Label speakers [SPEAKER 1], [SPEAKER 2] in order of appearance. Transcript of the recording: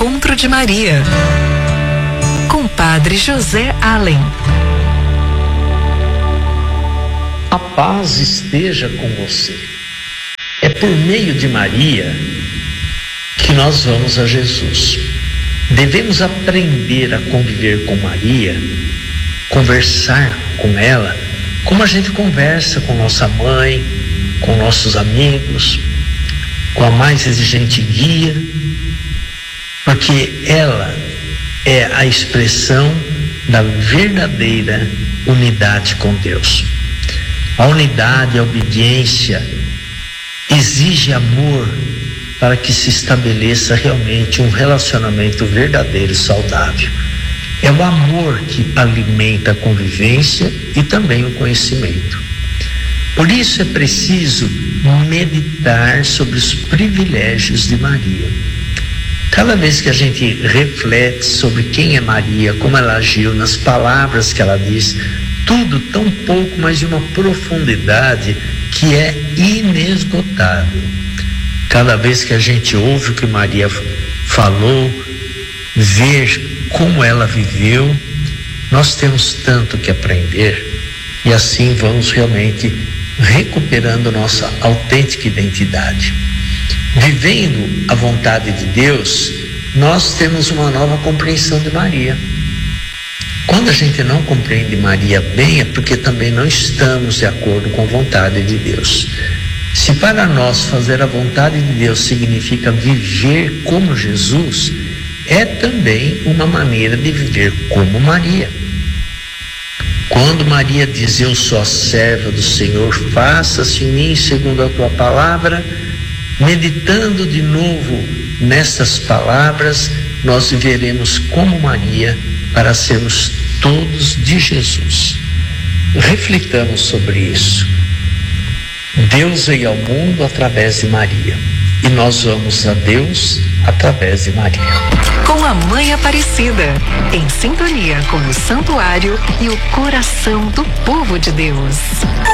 [SPEAKER 1] Encontro de Maria, com Padre José Allen.
[SPEAKER 2] A paz esteja com você. É por meio de Maria que nós vamos a Jesus. Devemos aprender a conviver com Maria, conversar com ela, como a gente conversa com nossa mãe, com nossos amigos, com a mais exigente guia, porque ela é a expressão da verdadeira unidade com Deus. A unidade, a obediência, exige amor para que se estabeleça realmente um relacionamento verdadeiro e saudável. É o amor que alimenta a convivência e também o conhecimento. Por isso é preciso meditar sobre os privilégios de Maria. Cada vez que a gente reflete sobre quem é Maria, como ela agiu, nas palavras que ela diz, tudo tão pouco, mas de uma profundidade que é inesgotável. Cada vez que a gente ouve o que Maria falou, ver como ela viveu, nós temos tanto que aprender, e assim vamos realmente recuperando nossa autêntica identidade. Vivendo a vontade de Deus, nós temos uma nova compreensão de Maria. Quando a gente não compreende Maria bem, é porque também não estamos de acordo com a vontade de Deus. Se para nós fazer a vontade de Deus significa viver como Jesus, é também uma maneira de viver como Maria. Quando Maria diz: eu sou a serva do Senhor, faça-se em mim segundo a tua palavra, meditando de novo nestas palavras, nós viveremos como Maria para sermos todos de Jesus. Reflitamos sobre isso. Deus veio ao mundo através de Maria, e nós vamos a Deus através de Maria.
[SPEAKER 1] Com a Mãe Aparecida, em sintonia com o santuário e o coração do povo de Deus.